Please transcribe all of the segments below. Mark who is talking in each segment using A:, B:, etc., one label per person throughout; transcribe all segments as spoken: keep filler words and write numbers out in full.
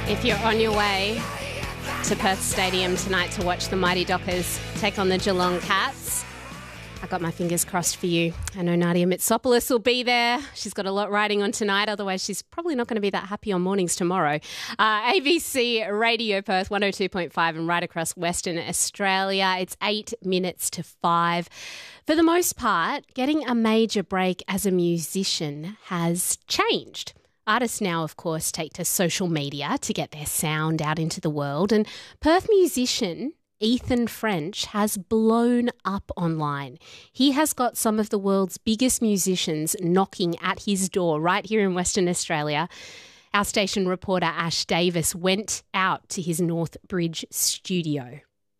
A: If you're on your way to Perth Stadium tonight to watch the Mighty Dockers take on the Geelong Cats, I got my fingers crossed for you. I know Nadia Mitsopoulos will be there. She's got a lot riding on tonight, otherwise she's probably not going to be that happy on mornings tomorrow. Uh, A B C Radio Perth, one oh two point five and right across Western Australia. It's eight minutes to five. For the most part, getting a major break as a musician has changed. Artists now, of course, take to social media to get their sound out into the world, and Perth musician Ethan French has blown up online. He has got some of the world's biggest musicians knocking at his door right here in Western Australia. Our station reporter Ash Davis went out to his Northbridge studio.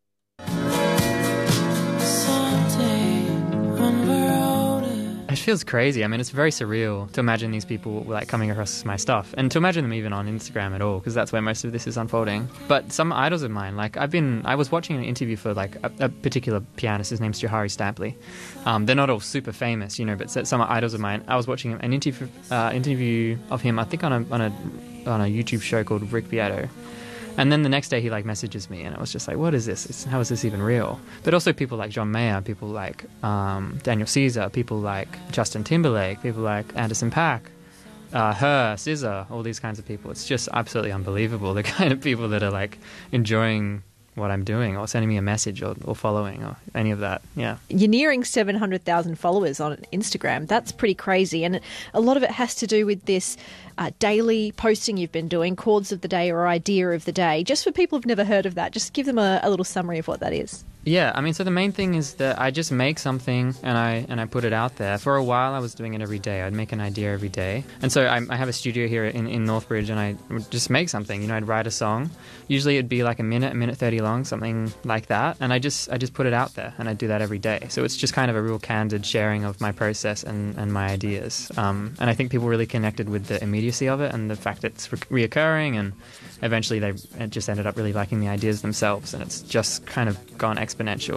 B: It feels crazy. I mean, it's very surreal to imagine these people like coming across my stuff and to imagine them even on Instagram at all, because that's where most of this is unfolding. But some idols of mine, like I've been, I was watching an interview for like a, a particular pianist. His name's Johari Stampley. Um, they're not all super famous, you know, but some idols of mine. I was watching an interview, uh, interview of him, I think on a on a on a YouTube show called Rick Beato. And then the next day he like messages me and I was just like, what is this? It's, how is this even real? But also people like John Mayer, people like um, Daniel Caesar, people like Justin Timberlake, people like Anderson .Paak, uh, her, S Z A, all these kinds of people. It's just absolutely unbelievable, the kind of people that are like enjoying what I'm doing or sending me a message or, or following or any of that. Yeah.
C: You're nearing seven hundred thousand followers on Instagram. That's pretty crazy. And a lot of it has to do with this uh, daily posting you've been doing, chords of the day or idea of the day. Just for people who've never heard of that, just give them a, a little summary of what that is.
B: Yeah, I mean, so the main thing is that I just make something and I and I put it out there. For a while, I was doing it every day. I'd make an idea every day. And so I, I have a studio here in, in Northbridge and I would just make something. You know, I'd write a song. Usually it'd be like a minute, a minute thirty long, something like that. And I just I just put it out there and I do that every day. So it's just kind of a real candid sharing of my process and, and my ideas. Um, and I think people really connected with the immediacy of it and the fact that it's re- reoccurring, and eventually they just ended up really liking the ideas themselves, and it's just kind of gone exponential.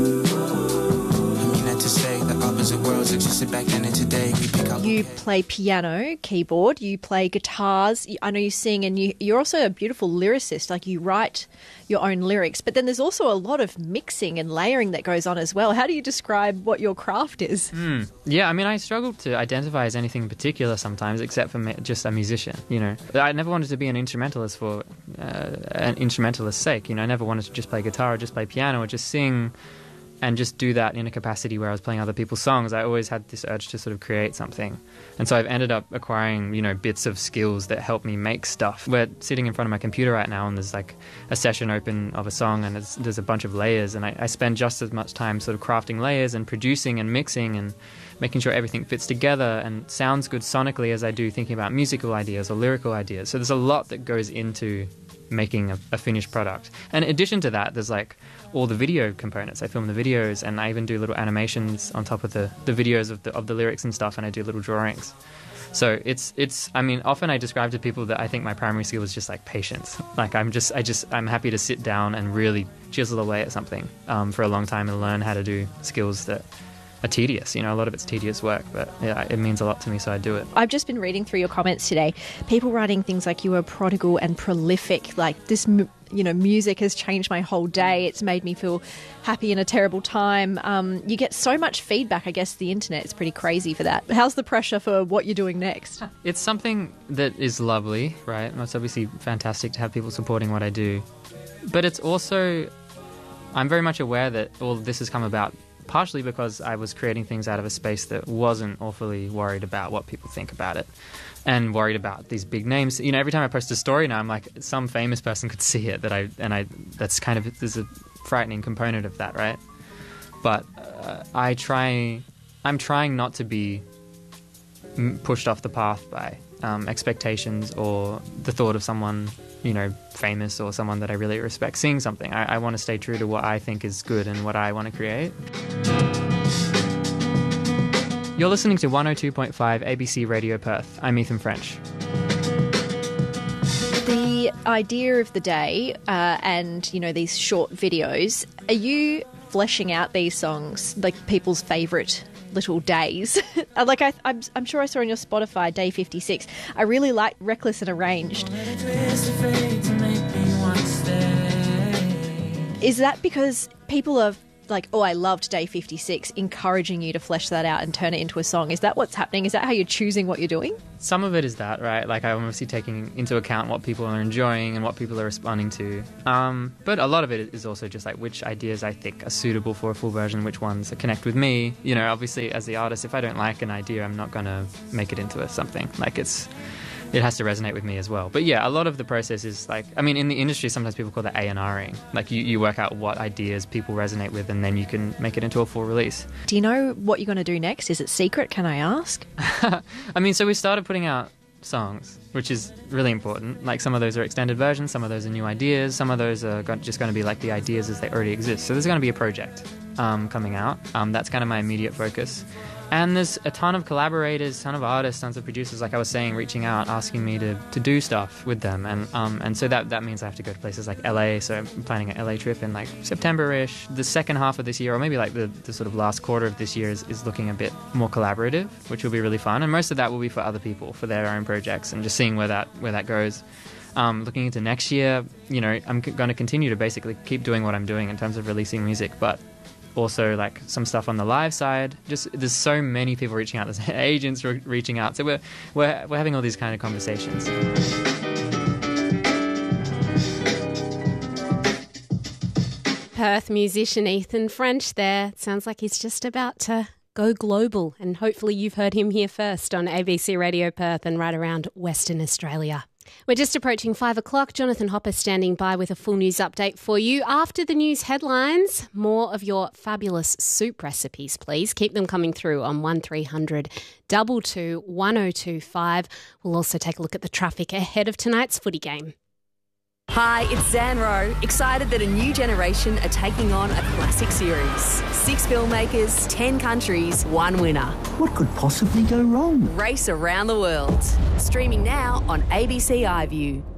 C: You play piano, keyboard, you play guitars, I know you sing, and you, you're also a beautiful lyricist, like you write your own lyrics, but then there's also a lot of mixing and layering that goes on as well. How do you describe what your craft is?
B: Mm. Yeah, I mean, I struggle to identify as anything in particular sometimes, except for just a musician, you know. I never wanted to be an instrumentalist for uh, an instrumentalist's sake, you know. I never wanted to just play guitar or just play piano or just sing and just do that in a capacity where I was playing other people's songs. I always had this urge to sort of create something. And so I've ended up acquiring, you know, bits of skills that help me make stuff. We're sitting in front of my computer right now and there's like a session open of a song and there's, there's a bunch of layers, and I, I spend just as much time sort of crafting layers and producing and mixing and making sure everything fits together and sounds good sonically as I do thinking about musical ideas or lyrical ideas. So there's a lot that goes into making a, a finished product. And in addition to that, there's like all the video components. I film the videos and I even do little animations on top of the, the videos of the of the lyrics and stuff, and I do little drawings. So it's it's I mean, often I describe to people that I think my primary skill is just like patience. Like I'm just I just I'm happy to sit down and really chisel away at something um, for a long time and learn how to do skills that are tedious. You know, a lot of it's tedious work, but yeah, it means a lot to me, so I do it.
C: I've just been reading through your comments today. People writing things like you were prodigal and prolific, like this, you know, music has changed my whole day. It's made me feel happy in a terrible time. Um, you get so much feedback. I guess the internet is pretty crazy for that. How's the pressure for what you're doing next?
B: It's something that is lovely, right? It's obviously fantastic to have people supporting what I do. But it's also, I'm very much aware that all of this has come about partially because I was creating things out of a space that wasn't awfully worried about what people think about it and worried about these big names. You know, every time I post a story now, I'm like, some famous person could see it, that I and I that's kind of, there's a frightening component of that, right? But uh, I try, I'm trying not to be pushed off the path by um, expectations or the thought of someone, you know, famous or someone that I really respect seeing something. I, I want to stay true to what I think is good and what I want to create. You're listening to one oh two point five A B C Radio Perth. I'm Ethan French.
C: The idea of the day uh, and, you know, these short videos, are you fleshing out these songs, like people's favourite little days. Like I, I'm, I'm sure I saw on your Spotify, day fifty-six. I really like Reckless and Arranged. Is that because people are like, oh, I loved day fifty-six, encouraging you to flesh that out and turn it into a song? Is that what's happening? Is that how you're choosing what you're doing?
B: Some of it is that, right? Like I'm obviously taking into account what people are enjoying and what people are responding to. Um, but a lot of it is also just like which ideas I think are suitable for a full version, which ones connect with me. You know, obviously as the artist, if I don't like an idea, I'm not going to make it into a something. Like it's... it has to resonate with me as well. But yeah, a lot of the process is like, I mean, in the industry, sometimes people call that A and R-ing. Like you, you work out what ideas people resonate with and then you can make it into a full release.
C: Do you know what you're going to do next? Is it secret? Can I ask?
B: I mean, so we started putting out songs, which is really important. Like some of those are extended versions, some of those are new ideas, some of those are just going to be like the ideas as they already exist. So there's going to be a project um, coming out. Um, that's kind of my immediate focus. And there's a ton of collaborators, ton of artists, tons of producers, like I was saying, reaching out, asking me to, to do stuff with them. And um, and so that, that means I have to go to places like L A. So I'm planning an L A trip in like September-ish. The second half of this year, or maybe like the, the sort of last quarter of this year is, is looking a bit more collaborative, which will be really fun. And most of that will be for other people, for their own projects, and just seeing where that where that goes. Um, looking into next year, you know, I'm c- going to continue to basically keep doing what I'm doing in terms of releasing music, but also like some stuff on the live side. Just there's so many people reaching out. There's agents re- reaching out. So we're we're we're having all these kind of conversations.
A: Perth musician Ethan French there. It sounds like he's just about to go global, and hopefully you've heard him here first on A B C Radio Perth and right around Western Australia. We're just approaching five o'clock. Jonathan Hopper standing by with a full news update for you. After the news headlines, more of your fabulous soup recipes, please. Keep them coming through on one three hundred two two one oh two five. We'll also take a look at the traffic ahead of tonight's footy game.
D: Hi, it's Zan Rowe, excited that a new generation are taking on a classic series. Six filmmakers, ten countries, one winner.
E: What could possibly go wrong?
D: Race around the world. Streaming now on A B C iView.